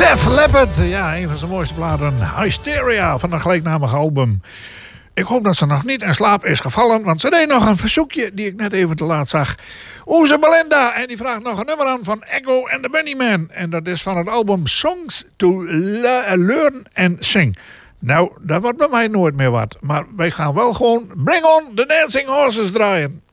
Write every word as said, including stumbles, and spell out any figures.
Def Leppard, ja, een van zijn mooiste platen, Hysteria, van een gelijknamige album. Ik hoop dat ze nog niet in slaap is gevallen, want ze deed nog een verzoekje die ik net even te laat zag. Oeze Belinda, en die vraagt nog een nummer aan van Echo and the Bunnymen. En dat is van het album Songs to Learn and Sing. Nou, dat wordt bij mij nooit meer wat. Maar wij gaan wel gewoon Bring on the Dancing Horses draaien.